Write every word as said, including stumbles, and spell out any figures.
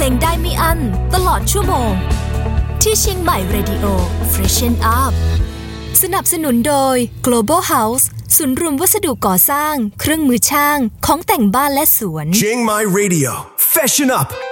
งได้ไม่อั้นตลอดชั่วโมงที่เชียงใหม่ Radio Freshen Up สนับสนุนโดย Global House ศูนย์รวมวัสดุก่อสร้างเครื่องมือช่างของแต่งบ้านและสวนเชียงใหม่ Radio Freshen Up